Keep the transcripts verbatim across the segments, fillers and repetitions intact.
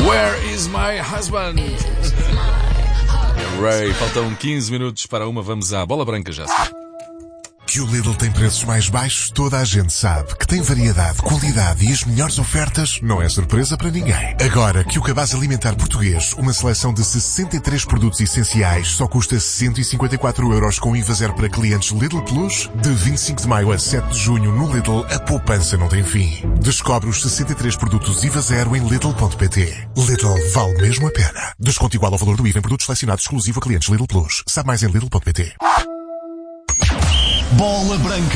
Where is my husband? Ray, faltam quinze minutos para uma, vamos à bola branca já. Que o Lidl tem preços mais baixos, toda a gente sabe. Que tem variedade, qualidade e as melhores ofertas, não é surpresa para ninguém. Agora que o cabaz alimentar português, uma seleção de sessenta e três produtos essenciais, só custa cento e cinquenta e quatro euros com I V A zero para clientes Lidl Plus, de vinte e cinco de maio a sete de junho no Lidl, a poupança não tem fim. Descobre os sessenta e três produtos I V A zero em Lidl ponto pt. Lidl vale mesmo a pena. Desconto igual ao valor do I V A em produtos selecionados exclusivo a clientes Lidl Plus. Sabe mais em Lidl ponto pt. Bola Branca.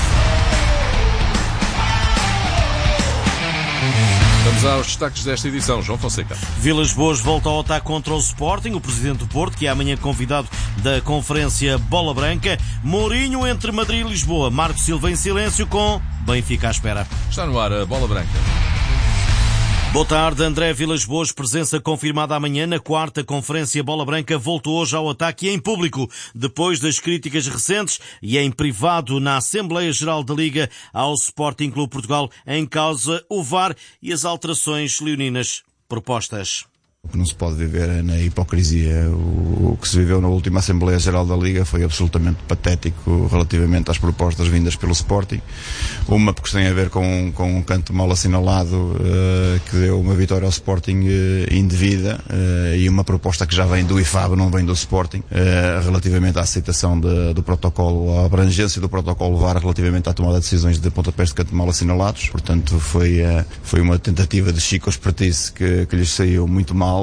Vamos aos destaques desta edição. João Fonseca. Vilas Boas volta ao ataque contra o Sporting. O presidente do Porto, que é amanhã convidado da conferência Bola Branca. Mourinho entre Madrid e Lisboa. Marco Silva em silêncio com Benfica à espera. Está no ar a Bola Branca. Boa tarde, André Vilas Boas, presença confirmada amanhã na quarta conferência Bola Branca, voltou hoje ao ataque em público, depois das críticas recentes e em privado na Assembleia Geral da Liga ao Sporting Clube Portugal, em causa o V A R e as alterações leoninas propostas. O que não se pode viver é na hipocrisia. O que se viveu na última Assembleia Geral da Liga foi absolutamente patético relativamente às propostas vindas pelo Sporting. Uma porque tem a ver com, com um canto mal assinalado uh, que deu uma vitória ao Sporting uh, indevida uh, e uma proposta que já vem do I F A B, não vem do Sporting, uh, relativamente à aceitação de, do protocolo, à abrangência do protocolo V A R relativamente à tomada de decisões de pontapés de canto mal assinalados. Portanto, foi, uh, foi uma tentativa de chico espertice que, que lhes saiu muito mal.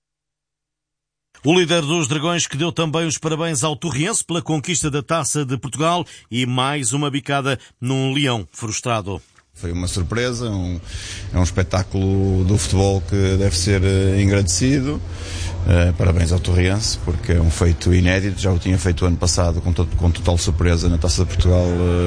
O líder dos Dragões, que deu também os parabéns ao Torriense pela conquista da Taça de Portugal e mais uma bicada num leão frustrado. Foi uma surpresa, um, é um espetáculo do futebol que deve ser uh, engrandecido. Uh, parabéns ao Torriense, porque é um feito inédito, já o tinha feito o ano passado com, to- com total surpresa na Taça de Portugal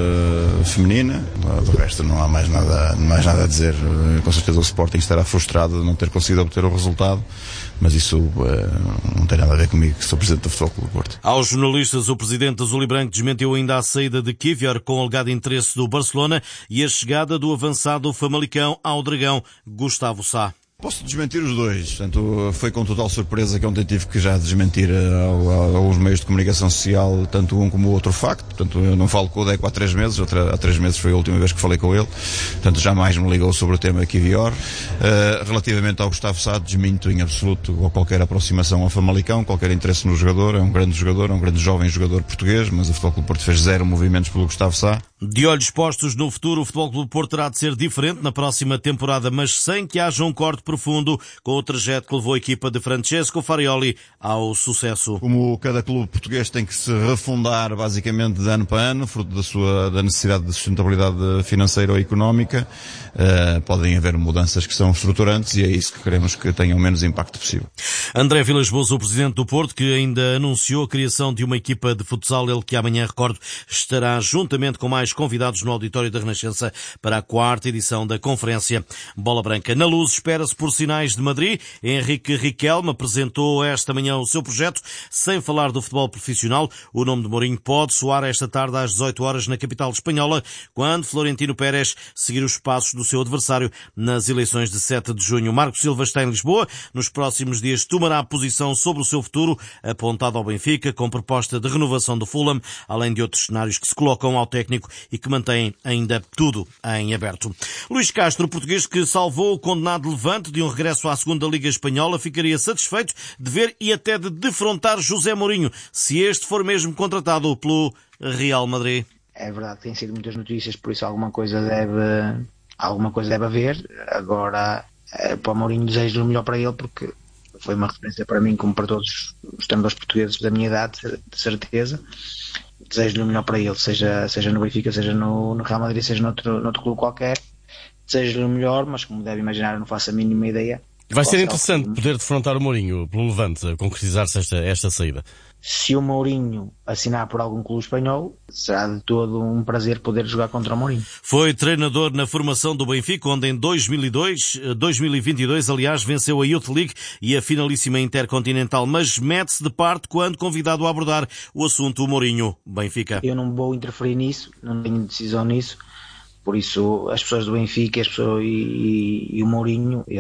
uh, feminina. Uh, do resto não há mais nada, mais nada a dizer. Uh, com certeza o Sporting estará frustrado de não ter conseguido obter o resultado, mas isso uh, não tem nada a ver comigo, que sou presidente do Futebol Clube do Porto. Aos jornalistas, o presidente azul e branco desmentiu ainda a saída de Kivior com o alegado interesse do Barcelona e a chegada do avançado Famalicão ao Dragão, Gustavo Sá. Posso desmentir os dois, portanto, foi com total surpresa que ontem tive que já desmentir ao, aos meios de comunicação social tanto um como o outro facto. Portanto, eu não falo com o Deco há três meses, outra, há três meses foi a última vez que falei com ele, portanto jamais me ligou sobre o tema Kivior. Uh, relativamente ao Gustavo Sá, desminto em absoluto qualquer aproximação ao Famalicão, qualquer interesse no jogador. É um grande jogador, é um grande jovem jogador português, mas o Futebol Clube do Porto fez zero movimentos pelo Gustavo Sá. De olhos postos no futuro, o Futebol Clube do Porto terá de ser diferente na próxima temporada, mas sem que haja um corte profundo com o trajeto que levou a equipa de Francesco Farioli ao sucesso. Como cada clube português tem que se refundar basicamente de ano para ano, fruto da sua da necessidade de sustentabilidade financeira ou económica, uh, podem haver mudanças que são estruturantes e é isso que queremos que tenha o menos impacto possível. André Vilas Boas, o presidente do Porto, que ainda anunciou a criação de uma equipa de futsal, ele que amanhã, recordo, estará juntamente com mais convidados no auditório da Renascença para a quarta edição da conferência Bola Branca. Na Luz espera-se por sinais de Madrid. Henrique Riquelme apresentou esta manhã o seu projeto, sem falar do futebol profissional. O nome de Mourinho pode soar esta tarde às dezoito horas na capital espanhola, quando Florentino Pérez seguir os passos do seu adversário nas eleições de sete de junho. Marco Silva está em Lisboa. Nos próximos dias tomará posição sobre o seu futuro, apontado ao Benfica, com proposta de renovação do Fulham, além de outros cenários que se colocam ao técnico e que mantém ainda tudo em aberto. Luís Castro, português que salvou o condenado Levante de um regresso à segunda Liga Espanhola, ficaria satisfeito de ver e até de defrontar José Mourinho, se este for mesmo contratado pelo Real Madrid. É verdade, tem sido muitas notícias, por isso alguma coisa deve, alguma coisa deve haver. Agora, para o Mourinho desejo o melhor para ele, porque foi uma referência para mim, como para todos os treinadores portugueses da minha idade, de certeza. Desejo-lhe o melhor para ele, seja, seja no Benfica, seja no, no Real Madrid, seja noutro, noutro clube qualquer. Desejo-lhe o melhor, mas como deve imaginar, eu não faço a mínima ideia. Vai ser interessante poder defrontar o Mourinho pelo Levante, a concretizar-se esta, esta saída. Se o Mourinho assinar por algum clube espanhol, será de todo um prazer poder jogar contra o Mourinho. Foi treinador na formação do Benfica, onde em dois mil e dois, dois mil e vinte e dois, aliás, venceu a Youth League e a finalíssima Intercontinental, mas mete-se de parte quando convidado a abordar o assunto o Mourinho. Benfica. Eu não vou interferir nisso, não tenho decisão nisso, por isso as pessoas do Benfica as pessoas, e, e, e o Mourinho, eu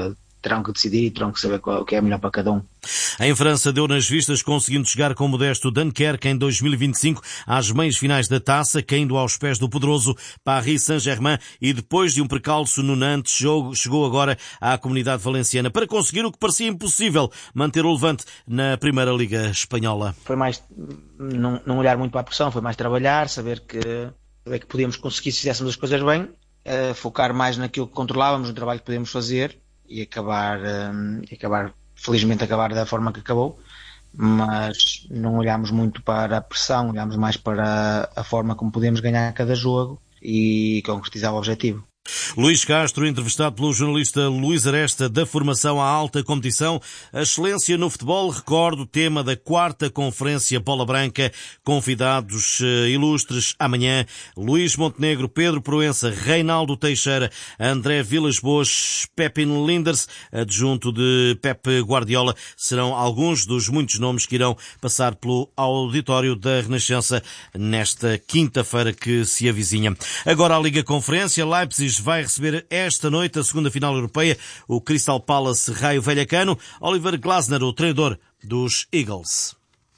terão que decidir e terão que saber qual, o que é melhor para cada um. Em França deu nas vistas, conseguindo chegar com o modesto Dunkerque em dois mil e vinte e cinco às meias finais da taça, caindo aos pés do poderoso Paris Saint-Germain, e depois de um percalço no Nantes, chegou agora à Comunidade Valenciana para conseguir o que parecia impossível, manter o Levante na Primeira Liga Espanhola. Foi mais não, não olhar muito para a pressão, foi mais trabalhar, saber que, saber que podíamos conseguir, se fizéssemos as coisas bem, uh, focar mais naquilo que controlávamos, no trabalho que podíamos fazer e acabar, um, e acabar felizmente acabar da forma que acabou, mas não olhámos muito para a pressão, olhámos mais para a forma como podemos ganhar cada jogo e concretizar o objetivo. Luís Castro, entrevistado pelo jornalista Luís Aresta, da formação à alta competição. A excelência no futebol, recordo, tema da quarta conferência Bola Branca. Convidados ilustres amanhã: Luís Montenegro, Pedro Proença, Reinaldo Teixeira, André Vilas-Boas, Pepin Linders, adjunto de Pep Guardiola. Serão alguns dos muitos nomes que irão passar pelo auditório da Renascença nesta quinta-feira que se avizinha. Agora a Liga Conferência. Leipzig vai receber esta noite a segunda final europeia, o Crystal Palace Raio Vallecano. Oliver Glasner, o treinador dos Eagles.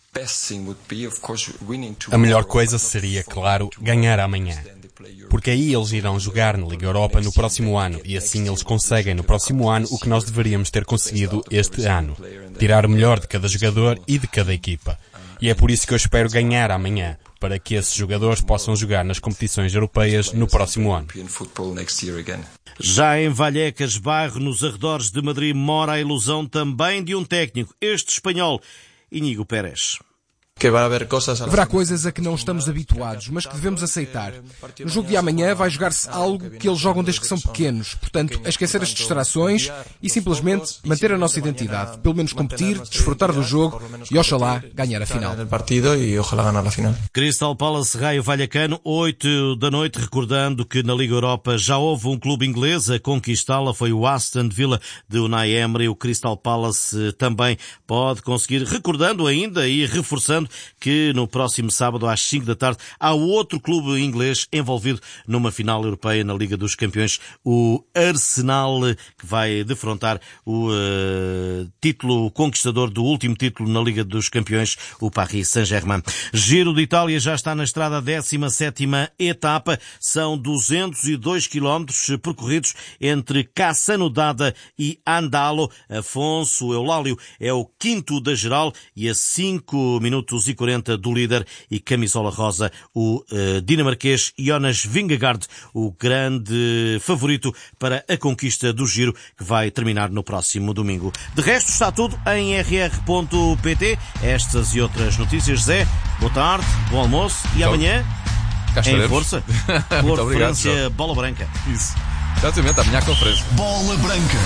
A melhor coisa seria, claro, ganhar amanhã, porque aí eles irão jogar na Liga Europa no próximo ano e assim eles conseguem no próximo ano o que nós deveríamos ter conseguido este ano: tirar o melhor de cada jogador e de cada equipa. E é por isso que eu espero ganhar amanhã, para que esses jogadores possam jogar nas competições europeias no próximo ano. Já em Vallecas, bairro nos arredores de Madrid, mora a ilusão também de um técnico, este espanhol, Íñigo Pérez. Haverá coisas a que não estamos habituados, mas que devemos aceitar. No jogo de amanhã vai jogar-se algo que eles jogam desde que são pequenos, portanto, a esquecer as distrações e simplesmente manter a nossa identidade, pelo menos competir, desfrutar do jogo e, oxalá, ganhar a final. Crystal Palace Raio Vallecano, oito da noite, recordando que na Liga Europa já houve um clube inglês a conquistá-la, foi o Aston Villa de Unai Emery. O Crystal Palace também pode conseguir, recordando ainda e reforçando que no próximo sábado às cinco da tarde há outro clube inglês envolvido numa final europeia na Liga dos Campeões, o Arsenal, que vai defrontar o uh, título conquistador do último título na Liga dos Campeões, o Paris Saint-Germain. Giro de Itália já está na estrada a décima sétima etapa. São duzentos e dois quilómetros percorridos entre Cassano d'Adda e Andalo. Afonso Eulálio é o quinto da geral e a cinco minutos e quarenta do líder, e camisola rosa o uh, dinamarquês Jonas Vingegaard, o grande favorito para a conquista do Giro, que vai terminar no próximo domingo. De resto está tudo em r r ponto p t. Estas e outras notícias. Zé, boa tarde, bom almoço e então, amanhã em força por referência Bola Branca. Isso, exatamente, amanhã a conferência Bola Branca,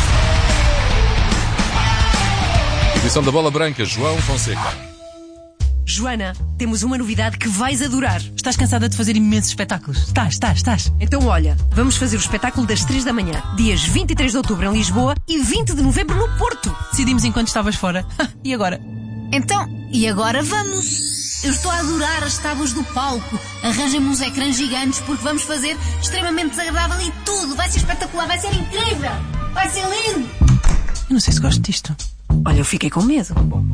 edição da Bola Branca, João Fonseca. Joana, temos uma novidade que vais adorar. Estás cansada de fazer imensos espetáculos? Estás, estás, estás. Então olha, vamos fazer o espetáculo das três da manhã, dias vinte e três de outubro em Lisboa e vinte de novembro no Porto. Decidimos enquanto estavas fora. E agora? Então, e agora vamos? Eu estou a adorar as tábuas do palco. Arranjem-me uns ecrãs gigantes porque vamos fazer extremamente desagradável e tudo. Vai ser espetacular, vai ser incrível. Vai ser lindo. Eu não sei se gosto disto. Olha, eu fiquei com medo.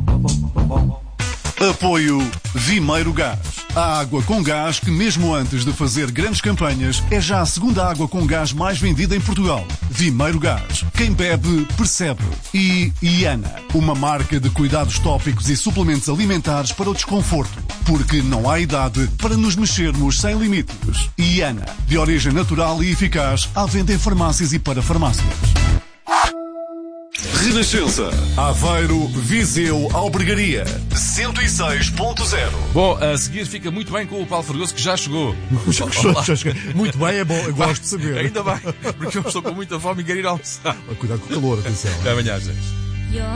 Apoio Vimeiro Gás. A água com gás que, mesmo antes de fazer grandes campanhas, é já a segunda água com gás mais vendida em Portugal. Vimeiro Gás. Quem bebe, percebe. E Iana, uma marca de cuidados tópicos e suplementos alimentares para o desconforto. Porque não há idade para nos mexermos sem limites. Iana, de origem natural e eficaz, à venda em farmácias e para farmácias. Renascença, Aveiro, Viseu, Albergaria, cento e seis ponto zero. Bom, a seguir fica muito bem com o Paulo Fregoso, que já chegou. Já, já, já, muito bem, é bom, eu gosto de saber. Ainda bem, porque eu estou com muita fome e quero ir almoçar. Cuidado com o calor, atenção. Até amanhã, gente.